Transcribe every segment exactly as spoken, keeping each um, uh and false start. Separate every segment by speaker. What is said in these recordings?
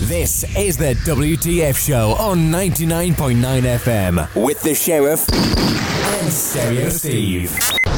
Speaker 1: This is the W T F Show on ninety-nine point nine F M with the Sheriff and Stereo Steve.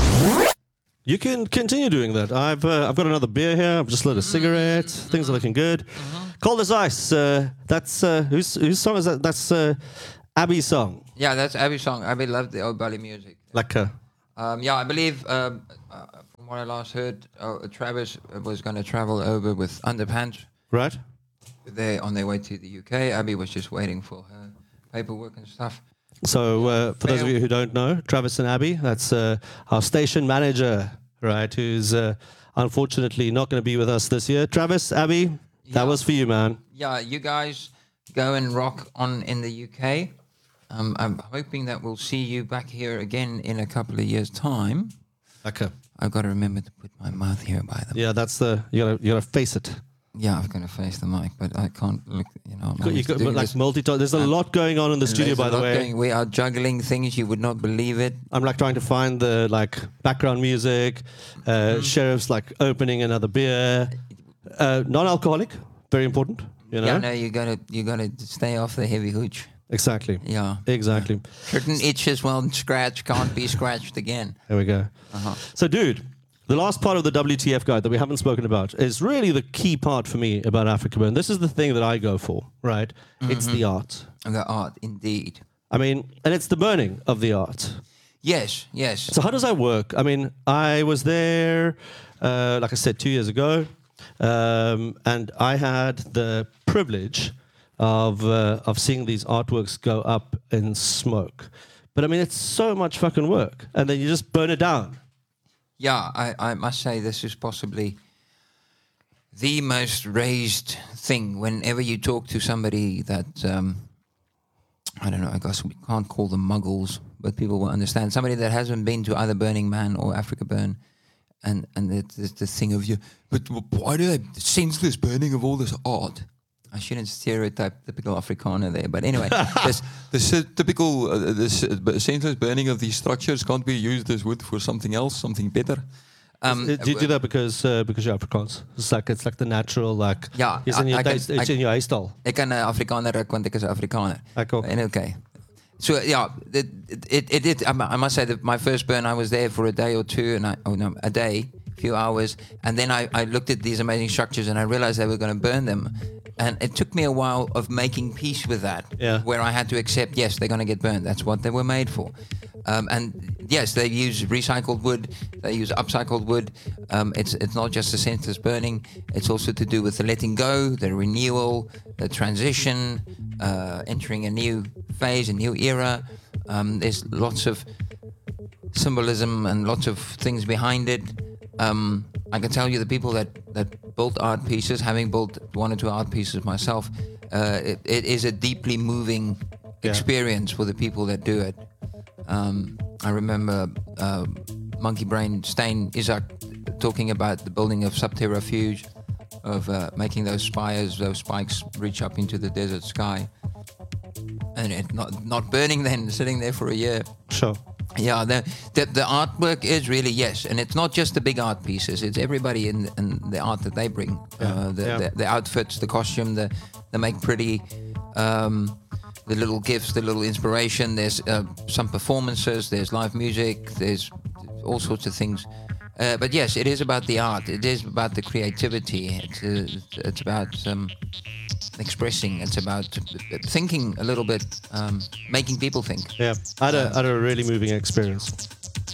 Speaker 2: You can continue doing that. I've uh, I've got another beer here. I've just lit a cigarette. Mm-hmm. Things are looking good. Mm-hmm. Cold as ice. Uh, that's uh, whose whose song is that? That's uh, Abby's song.
Speaker 3: Yeah, that's Abby's song. Abby loved the old Bali music.
Speaker 2: Like uh,
Speaker 3: um, yeah, I believe um, uh, from what I last heard, uh, Travis was going to travel over with Underpants.
Speaker 2: Right.
Speaker 3: They're on their way to the U K. Abby was just waiting for her paperwork and stuff.
Speaker 2: So, uh, for those of you who don't know, Travis and Abby, that's uh, our station manager, right, who's uh, unfortunately not going to be with us this year. Travis, Abby, yeah. That was for you, man.
Speaker 3: Yeah, you guys go and rock on in the U K. Um, I'm hoping that we'll see you back here again in a couple of years' time.
Speaker 2: Okay.
Speaker 3: I've got to remember to put my mouth here, by the way.
Speaker 2: Yeah, that's the, you gotta, you gotta face it.
Speaker 3: Yeah, I'm going to face the mic, but I can't look, you know. I'm
Speaker 2: you got, like multi-task. There's a uh, lot going on in the studio, by the way.
Speaker 3: Going, we are juggling things, you would not believe it.
Speaker 2: I'm like trying to find the like background music. Uh, mm-hmm. Sheriff's like opening another beer. Uh, non-alcoholic, very important. You know?
Speaker 3: Yeah, no, you gotta you gotta stay off the heavy hooch.
Speaker 2: Exactly.
Speaker 3: Yeah.
Speaker 2: Exactly.
Speaker 3: Yeah. Certain itches won't scratch, can't be scratched again.
Speaker 2: There we go.
Speaker 3: Uh-huh.
Speaker 2: So, dude. The last part of the W T F guide that we haven't spoken about is really the key part for me about Africa Burn. This is the thing that I go for, right? Mm-hmm. It's the art.
Speaker 3: The art, indeed.
Speaker 2: I mean, and it's the burning of the art.
Speaker 3: Yes, yes.
Speaker 2: So how does that work? I mean, I was there, uh, like I said, two years ago, um, and I had the privilege of uh, of seeing these artworks go up in smoke. But I mean, it's so much fucking work, and then you just burn it down.
Speaker 3: Yeah, I, I must say this is possibly the most raised thing. Whenever you talk to somebody that, um, I don't know, I guess we can't call them muggles, but people will understand. Somebody that hasn't been to either Burning Man or Africa Burn, and, and it's the thing of you, but why do they senseless burning of all this art? I shouldn't stereotype typical Afrikaner there, but anyway.
Speaker 4: this, this uh, typical, uh, this uh, senseless burning of these structures can't be used as wood for something else, something better.
Speaker 2: Um, do you do that because uh, because you're Afrikaans? It's like it's like the natural like.
Speaker 3: Ja,
Speaker 2: it's in your
Speaker 3: kan,
Speaker 2: it's in your huistal.
Speaker 3: Ik kan uh, Afrikaner ook, want ik is Afrikaner.
Speaker 2: Ek ook.
Speaker 3: And okay. So yeah, it it, it did. I must say that my first burn, I was there for a day or two, and I oh no, a day, a few hours, and then I, I looked at these amazing structures, and I realized they were going to burn them. And it took me a while of making peace with that,
Speaker 2: yeah.
Speaker 3: where I had to accept, yes, they're going to get burned. That's what they were made for. Um, and yes, they use recycled wood. They use upcycled wood. Um, it's it's not just the senseless burning. It's also to do with the letting go, the renewal, the transition, uh, entering a new phase, a new era. Um, there's lots of symbolism and lots of things behind it. Um, I can tell you the people that, that built art pieces, having built one or two art pieces myself, uh, it, it is a deeply moving yeah. experience for the people that do it. Um, I remember uh, Monkey Brain Stain Isaac talking about the building of Subterrafuge, of uh, making those spires, those spikes reach up into the desert sky, and it not not burning then, sitting there for a year.
Speaker 2: Sure.
Speaker 3: Yeah, the, the the artwork is really, yes, and it's not just the big art pieces. It's everybody in, in the art that they bring.
Speaker 2: Yeah.
Speaker 3: Uh, the,
Speaker 2: yeah.
Speaker 3: the the outfits, the costume, the the make pretty, um, the little gifts, the little inspiration. There's uh, some performances. There's live music. There's all sorts of things. Uh, but yes, it is about the art. It is about the creativity. It's uh, it's about um, expressing. It's about thinking a little bit, um, making people think.
Speaker 2: Yeah, I had, a, I had a really moving experience.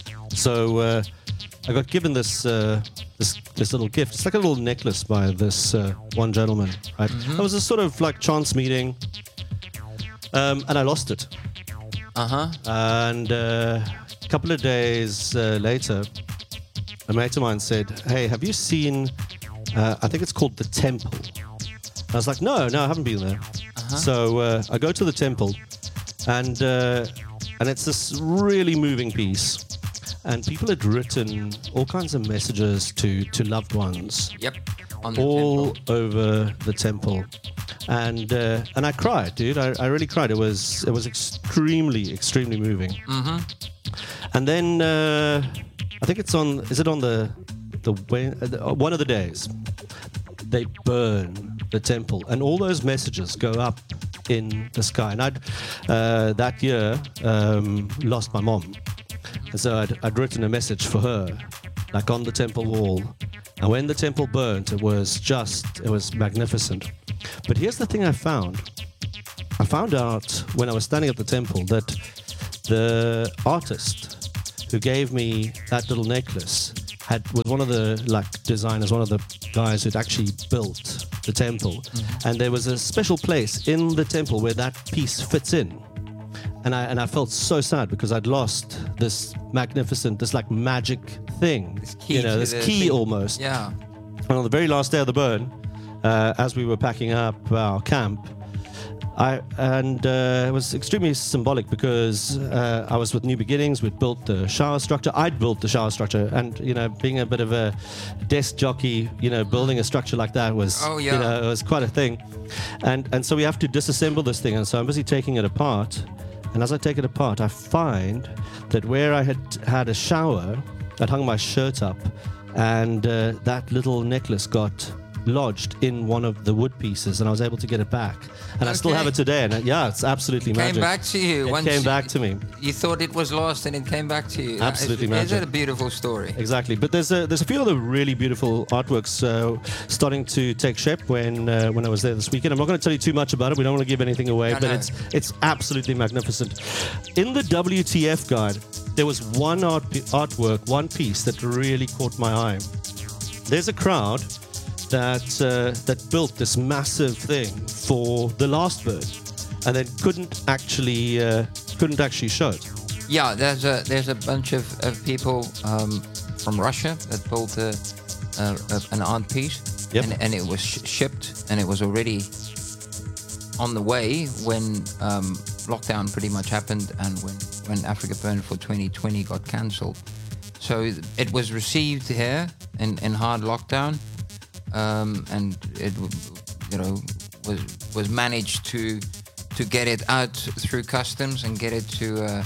Speaker 2: So uh, I got given this uh, this this little gift. It's like a little necklace by this uh, one gentleman. Right? Mm-hmm. It was a sort of like chance meeting, um, and I lost it.
Speaker 3: Uh-huh.
Speaker 2: And uh, a couple of days uh, later, a mate of mine said, "Hey, have you seen? Uh, I think it's called the Temple." I was like, no, no, I haven't been there. Uh-huh. So uh, I go to the temple, and uh, and it's this really moving piece. And people had written all kinds of messages to, to loved ones.
Speaker 3: Yep. On the
Speaker 2: all
Speaker 3: temple.
Speaker 2: over the temple. And uh, and I cried, dude. I, I really cried. It was it was extremely, extremely moving.
Speaker 3: Mm-hmm.
Speaker 2: And then uh, I think it's on. Is it on the the, uh, one of the days? They burn the temple, and all those messages go up in the sky. And I'd uh, that year um, lost my mom, and so I'd, I'd written a message for her, like on the temple wall. And when the temple burnt, it was just, it was magnificent. But here's the thing I found. I found out when I was standing at the temple that the artist who gave me that little necklace had was one of the like designers, one of the guys who'd actually built the temple. Mm-hmm. And there was a special place in the temple where that piece fits in. And I and I felt so sad because I'd lost this magnificent, this like magic thing,
Speaker 3: this key
Speaker 2: you know, this key
Speaker 3: thing.
Speaker 2: almost.
Speaker 3: Yeah.
Speaker 2: And on the very last day of the burn, uh, as we were packing up our camp, I and uh, it was extremely symbolic because uh, I was with New Beginnings. We'd built the shower structure. I'd built the shower structure, and you know, being a bit of a desk jockey, you know, building a structure like that was,
Speaker 3: oh, yeah.
Speaker 2: you know, it was quite a thing. And and so we have to disassemble this thing, and so I'm busy taking it apart. And as I take it apart, I find that where I had had a shower, I'd hung my shirt up, and uh, that little necklace got lodged in one of the wood pieces, and I was able to get it back. And okay. I still have it today, and uh, yeah, it's absolutely
Speaker 3: it
Speaker 2: magic.
Speaker 3: Came back to you.
Speaker 2: It
Speaker 3: Once
Speaker 2: came
Speaker 3: you,
Speaker 2: back to me.
Speaker 3: You thought it was lost, and it came back to you.
Speaker 2: Absolutely
Speaker 3: it's,
Speaker 2: magic.
Speaker 3: Isn't it a beautiful story?
Speaker 2: Exactly. But there's a there's a few other really beautiful artworks uh, starting to take shape when uh, when I was there this weekend. I'm not going to tell you too much about it. We don't want to give anything away,
Speaker 3: no,
Speaker 2: but
Speaker 3: no.
Speaker 2: it's it's absolutely magnificent. In the W T F guide, there was one art artwork, one piece that really caught my eye. There's a crowd that uh, that built this massive thing for the last bird, and then couldn't actually uh, couldn't actually show it.
Speaker 3: Yeah, there's a there's a bunch of, of people um, from Russia that built a, a, a, an art piece,
Speaker 2: yep.
Speaker 3: and, and it was sh- shipped, and it was already on the way when um, lockdown pretty much happened, and when, when Africa Burn for twenty twenty got cancelled. So it was received here in, in hard lockdown. Um, and it, you know, was was managed to to get it out through customs and get it to uh,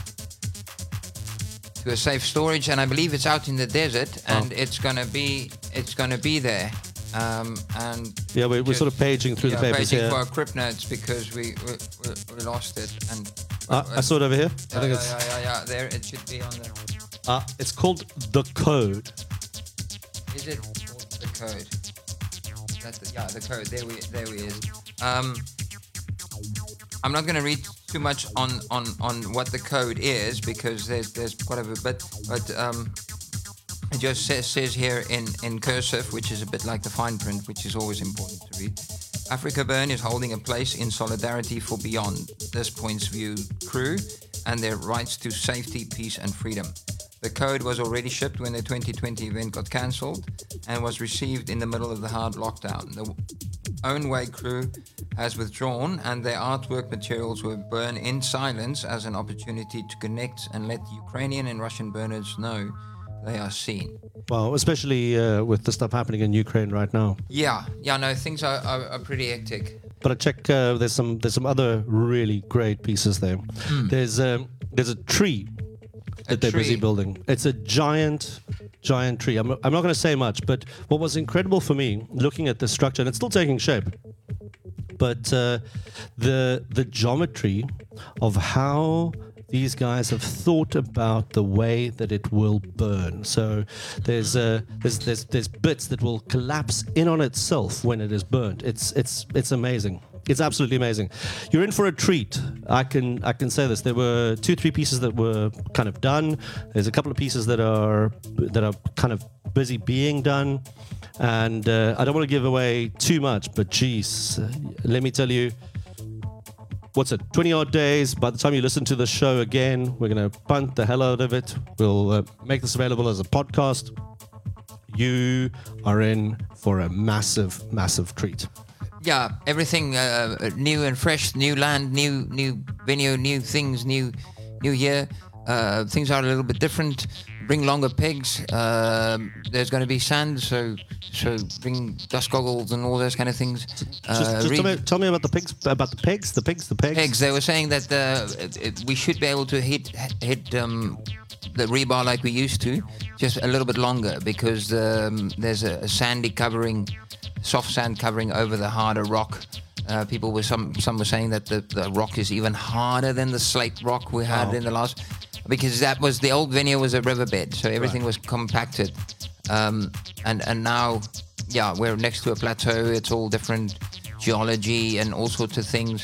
Speaker 3: to a safe storage. And I believe it's out in the desert, and oh. it's gonna be it's gonna be there. Um, and
Speaker 2: yeah, we're, we're sort of paging through
Speaker 3: yeah,
Speaker 2: the papers
Speaker 3: paging
Speaker 2: here.
Speaker 3: for our crypt notes because we we, we, we lost it. And
Speaker 2: uh,
Speaker 3: uh,
Speaker 2: I saw it over here.
Speaker 3: Yeah,
Speaker 2: I think
Speaker 3: yeah,
Speaker 2: it's
Speaker 3: yeah, yeah, yeah. There, it should be on there.
Speaker 2: Uh, it's called The Code.
Speaker 3: Is it called The Code? That's the, yeah, the code. There we, there we is. Um, I'm not going to read too much on, on, on what the code is because there's there's quite a bit, but but um, it just says, says here in, in cursive, which is a bit like the fine print, which is always important to read. Africa Burn is holding a place in solidarity for Beyond this Point's View crew and their rights to safety, peace, and freedom. The code was already shipped when the twenty twenty event got cancelled and was received in the middle of the hard lockdown. The Own Way crew has withdrawn and their artwork materials were burned in silence as an opportunity to connect and let Ukrainian and Russian burners know they are seen.
Speaker 2: Well, especially uh, with the stuff happening in Ukraine right now.
Speaker 3: Yeah, yeah, no, things are, are, are pretty hectic.
Speaker 2: But I check. Uh, there's some there's some other really great pieces there. Mm. There's um, there's a tree. That they're busy building. It's a giant, giant tree. I'm, I'm not going to say much, but what was incredible for me, looking at the structure, and it's still taking shape, but uh, the the geometry of how these guys have thought about the way that it will burn. So there's uh, there's there's there's bits that will collapse in on itself when it is burnt. It's it's it's amazing. It's absolutely amazing. You're in for a treat. I can I can say this. There were two, three pieces that were kind of done. There's a couple of pieces that are that are kind of busy being done. And uh, I don't want to give away too much, but geez, uh, let me tell you, what's it, twenty odd days. By the time you listen to the show again, we're going to punt the hell out of it. We'll uh, make this available as a podcast. You are in for a massive, massive treat.
Speaker 3: Yeah, everything uh, new and fresh, new land, new new venue, new things, new new year. Uh, things are a little bit different. Bring longer pegs. Uh, there's going to be sand, so so bring dust goggles and all those kind of things. Uh,
Speaker 2: just just tell, me, tell me about the pigs, about the pegs, the pigs, the pegs.
Speaker 3: Pegs. They were saying that uh, it, it, we should be able to hit hit um, the rebar like we used to, just a little bit longer because um, there's a, a sandy covering soft sand covering over the harder rock. Uh, people were some some were saying that the, the rock is even harder than the slate rock we had
Speaker 2: Wow.
Speaker 3: in the last, because that was the old venue was a riverbed, so everything
Speaker 2: Right.
Speaker 3: was compacted, um, and and now, yeah, we're next to a plateau. It's all different geology and all sorts of things.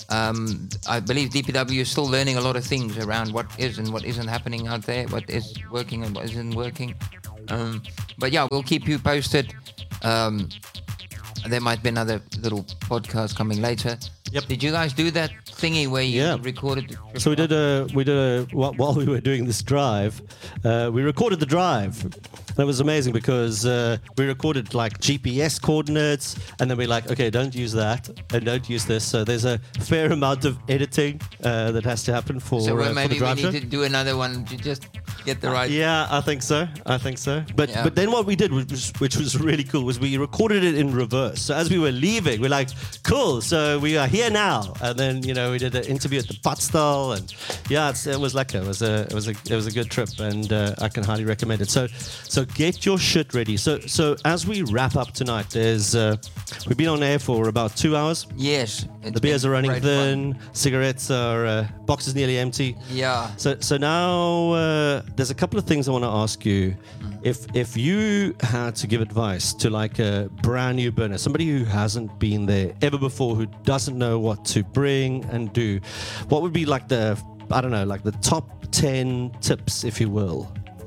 Speaker 3: Um, I believe D P W is still learning a lot of things around what is and what isn't happening out there, what is working and what isn't working. Um, but yeah, we'll keep you posted. Um, there might be another little podcast coming later.
Speaker 2: Yep.
Speaker 3: Did you guys do that thingy where you
Speaker 2: Yeah.
Speaker 3: recorded? the trip
Speaker 2: So we
Speaker 3: up?
Speaker 2: did a we did a wh- while we were doing this drive, uh, we recorded the drive. That was amazing because uh, we recorded like G P S coordinates, and then we're like, okay, don't use that and don't use this. So there's a fair amount of editing uh, that has to happen for,
Speaker 3: So
Speaker 2: uh,
Speaker 3: well,
Speaker 2: for
Speaker 3: maybe
Speaker 2: the
Speaker 3: we
Speaker 2: drive
Speaker 3: need
Speaker 2: show.
Speaker 3: to do another one to just get the right.
Speaker 2: Yeah, I think so. I think so. But
Speaker 3: Yeah.
Speaker 2: but then what we did, which was, which was really cool, was we recorded it in reverse. So as we were leaving, we're like, cool. So we are here now. And then you know we did an interview at the Potsdal, and yeah, it's, it was lekker. It was a it was a it was a good trip, and uh, I can highly recommend it. So so get your shit ready. So so as we wrap up tonight, there's uh, we've been on air for about two hours.
Speaker 3: Yes. it's
Speaker 2: The beers
Speaker 3: been
Speaker 2: are running
Speaker 3: great fun.
Speaker 2: thin. Cigarettes are uh, boxes nearly empty.
Speaker 3: Yeah.
Speaker 2: So, so now uh, there's a couple of things I want to ask you. If if you had to give advice to like a brand new burner, somebody who hasn't been there ever before, who doesn't know what to bring and do, what would be like the I don't know, like the top ten tips, if you will?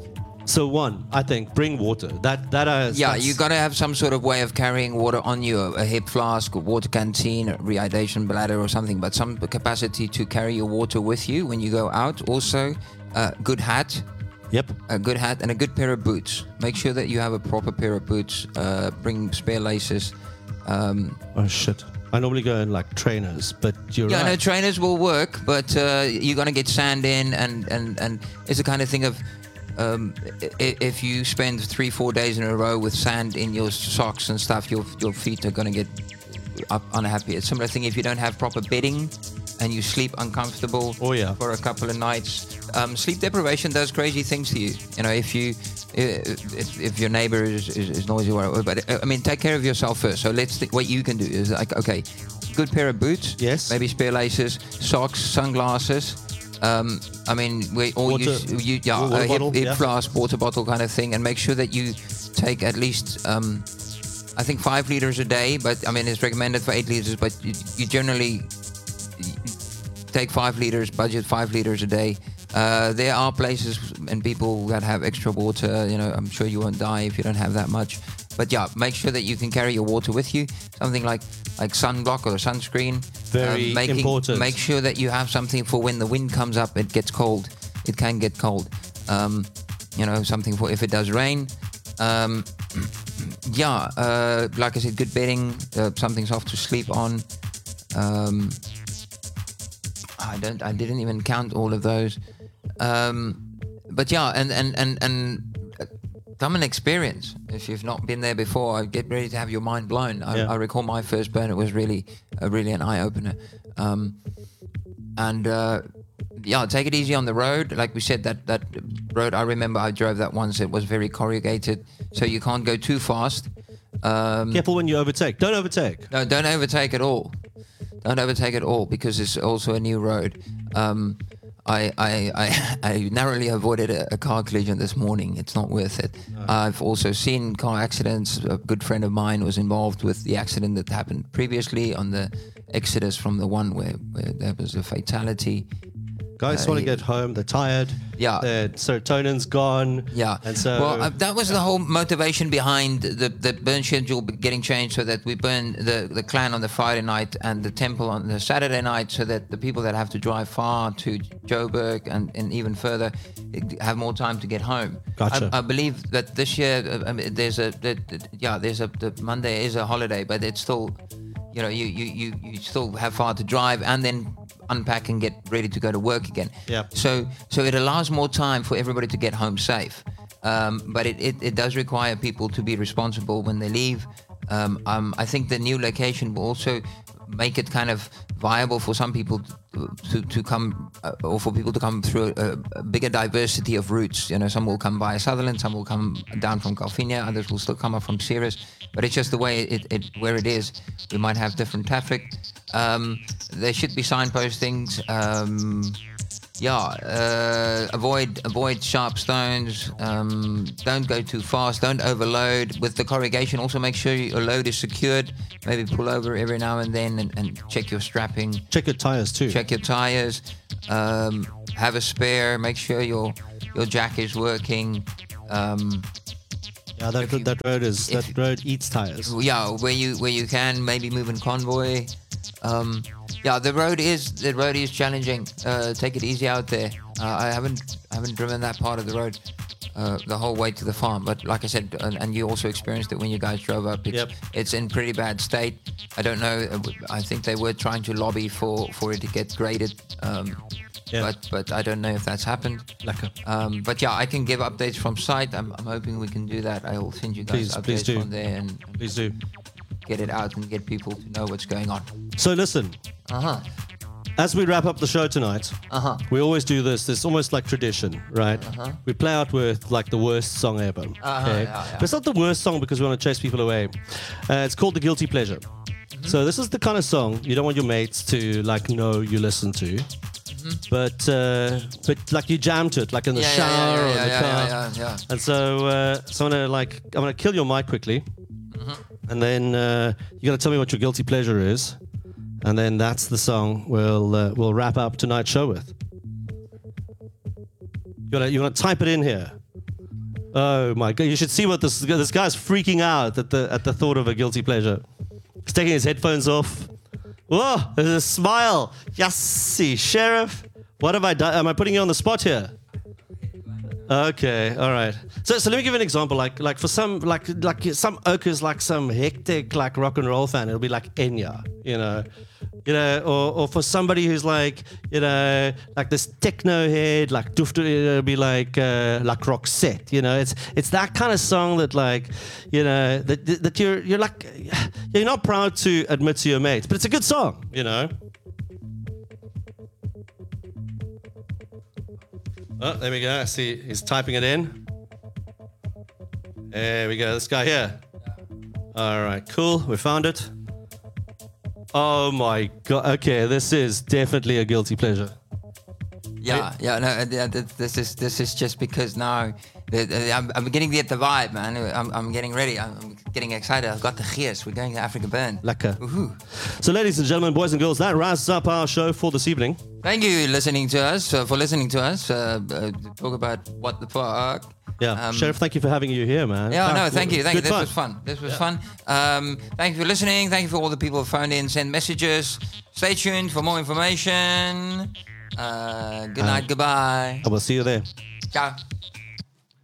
Speaker 2: So one, I think, bring water. That that is
Speaker 3: Yeah,
Speaker 2: that's-
Speaker 3: you got to have some sort of way of carrying water on you, a, a hip flask, a water canteen, a rehydration bladder or something, but some capacity to carry your water with you when you go out. Also, a good hat,
Speaker 2: Yep.
Speaker 3: a good hat and a good pair of boots. Make sure that you have a proper pair of boots. Uh, bring spare laces. Um,
Speaker 2: Oh shit. I normally go in like trainers, but you're
Speaker 3: yeah,
Speaker 2: right.
Speaker 3: no, trainers will work, but uh, you're going to get sand in, and, and, and it's the kind of thing of um, i- if you spend three, four days in a row with sand in your socks and stuff, your your feet are going to get up unhappy. It's a similar thing if you don't have proper bedding and you sleep uncomfortable
Speaker 2: Oh, yeah.
Speaker 3: for a couple of nights. Um, sleep deprivation does crazy things to you. You know, if you if, if your neighbor is, is, is noisy or whatever, but uh, I mean, take care of yourself first. So let's think what you can do is like, okay, good pair of boots,
Speaker 2: Yes.
Speaker 3: maybe spare laces, socks, sunglasses. Um, I mean, we all
Speaker 2: Water-
Speaker 3: use you, yeah,
Speaker 2: water
Speaker 3: a hip,
Speaker 2: bottle,
Speaker 3: hip
Speaker 2: yeah.
Speaker 3: flask, water bottle kind of thing, and make sure that you take at least, um, I think five liters a day. But I mean, it's recommended for eight liters, but you, you generally take five liters, budget five liters a day. Uh, there are places and people that have extra water. You know, I'm sure you won't die if you don't have that much. But yeah, make sure that you can carry your water with you. Something like like sunblock or sunscreen.
Speaker 2: Very
Speaker 3: Um, making,
Speaker 2: important.
Speaker 3: Make sure that you have something for when the wind comes up. It gets cold. It can get cold. Um, you know, something for if it does rain. Um, yeah, uh, like I said, good bedding, uh, something soft to sleep on. Um, I don't. I didn't even count all of those. Um, but yeah, and and and and uh, come and experience. If you've not been there before, get ready to have your mind blown. I,
Speaker 2: Yeah.
Speaker 3: I recall my first burn. It was really, uh, really an eye opener. Um, and uh, yeah, take it easy on the road. Like we said, that that road. I remember I drove that once. It was very corrugated, so you can't go too fast. Um,
Speaker 2: Careful when you overtake. Don't overtake.
Speaker 3: no, don't overtake at all. Don't overtake at all because it's also a new road. Um, I, I, I, I narrowly avoided a, a car collision this morning. It's not worth it. I've also seen car accidents. A good friend of mine was involved with the accident that happened previously on the exodus from the one where, where there was a fatality.
Speaker 2: Guys
Speaker 3: Uh,
Speaker 2: want to
Speaker 3: yeah.
Speaker 2: get home. They're tired.
Speaker 3: Yeah.
Speaker 2: Their serotonin's gone.
Speaker 3: Yeah.
Speaker 2: And so.
Speaker 3: well, uh, that was the whole motivation behind the, the burn schedule getting changed, so that we burn the, the clan on the Friday night and the temple on the Saturday night, so that the people that have to drive far to Joburg and, and even further have more time to get home.
Speaker 2: Gotcha.
Speaker 3: I, I believe that this year, uh, I mean, there's a, the, the- yeah, there's a, the Monday is a holiday, but it's still, you know, you, you, you, you still have far to drive and then unpack and get ready to go to work again.
Speaker 2: Yeah.
Speaker 3: So so it allows more time for everybody to get home safe. Um, but it, it, it does require people to be responsible when they leave. Um, um, I think the new location will also make it kind of viable for some people to to, to come, uh, or for people to come through a, a bigger diversity of routes. You know, some will come via Sutherland, some will come down from Calvinia, others will still come up from Ceres. But it's just the way it, it where it is. We might have different traffic. Um, there should be signpostings. Um, Yeah, uh, avoid avoid sharp stones. Um, don't go too fast. Don't overload. With the corrugation, also make sure your load is secured. Maybe pull over every now and then and, and check your strapping.
Speaker 2: Check your tires too.
Speaker 3: Check your tires. Um, have a spare. Make sure your your jack is working. Um,
Speaker 2: Yeah, that
Speaker 3: you-
Speaker 2: that road is
Speaker 3: if-
Speaker 2: that road eats tires.
Speaker 3: yeah, where you where you can, maybe move in convoy. Um, yeah, the road is the road is challenging. Uh, take it easy out there. Uh, I haven't I haven't driven that part of the road uh, the whole way to the farm, but like I said, and, and you also experienced it when you guys drove up. It's,
Speaker 2: Yep.
Speaker 3: it's in pretty bad state. I don't know. uh, I think they were trying to lobby for, for it to get graded, um,
Speaker 2: Yeah.
Speaker 3: but but I don't know if that's happened.
Speaker 2: Lekker.
Speaker 3: Um, but yeah, I can give updates from site. I'm, I'm hoping we can do that. I will send you guys
Speaker 2: Please,
Speaker 3: updates
Speaker 2: please do.
Speaker 3: from there and
Speaker 2: Please do.
Speaker 3: get it out and get people to know what's going on.
Speaker 2: So listen,
Speaker 3: Uh huh.
Speaker 2: as we wrap up the show tonight,
Speaker 3: Uh huh.
Speaker 2: we always do this. It's almost like tradition, right?
Speaker 3: Uh-huh.
Speaker 2: We play out with like the worst song ever.
Speaker 3: Uh-huh, yeah, yeah.
Speaker 2: But it's not the worst song because we want to chase people away. Uh, it's called the guilty pleasure.
Speaker 3: Mm-hmm.
Speaker 2: So this is the kind of song you don't want your mates to like know you listen to.
Speaker 3: Mm-hmm.
Speaker 2: But uh, but like you jam to it, like in the
Speaker 3: Yeah, yeah, yeah,
Speaker 2: shower
Speaker 3: yeah,
Speaker 2: or in
Speaker 3: yeah,
Speaker 2: the
Speaker 3: yeah,
Speaker 2: car.
Speaker 3: yeah, yeah, yeah.
Speaker 2: And so uh, so I'm gonna like I'm gonna kill your mic quickly,
Speaker 3: Mm-hmm.
Speaker 2: and then uh, you're gonna tell me what your guilty pleasure is, and then that's the song we'll uh, we'll wrap up tonight's show with. You wanna you wanna type it in here. Oh my god! You should see what this this guy's freaking out at the at the thought of a guilty pleasure. He's taking his headphones off. Whoa! There's a smile. Yassi, Sheriff. What have I done? Am I putting you on the spot here? Okay, all right. So, so let me give you an example. Like, like for some, like, like some oak is like some hectic, like rock and roll fan. It'll be like Enya, you know, you know, or, or for somebody who's like, you know, like this techno head, like Dufter, it'll be like, uh, like Roxette. You know, it's it's that kind of song that, like, you know, that that you're you're like, you're not proud to admit to your mates, but it's a good song, you know. Oh, there we go. I see he's typing it in. There we go. This guy here. All right, cool. We found it. Oh my god. Okay, this is definitely a guilty pleasure.
Speaker 3: Yeah, yeah, no, uh, yeah, th- this is this is just because now the, the, I'm, I'm getting the, the vibe, man. I'm, I'm getting ready. I'm, I'm getting excited. I've got the gears. We're going to Africa Burn.
Speaker 2: Lekker.
Speaker 3: Woohoo.
Speaker 2: So, ladies and gentlemen, boys and girls, that wraps up our show for this evening.
Speaker 3: Thank you listening to us uh, for listening to us uh, uh, talk about what the fuck.
Speaker 2: Yeah,
Speaker 3: Um,
Speaker 2: Sheriff, thank you for having you here, man.
Speaker 3: Yeah,
Speaker 2: Fuck,
Speaker 3: no, thank you, thank you.
Speaker 2: good
Speaker 3: This was fun. This was fun. Um, thank you for listening. Thank you for all the people who phoned in, send messages. Stay tuned for more information. Uh, good night, goodbye.
Speaker 2: I will see you there.
Speaker 3: Ciao.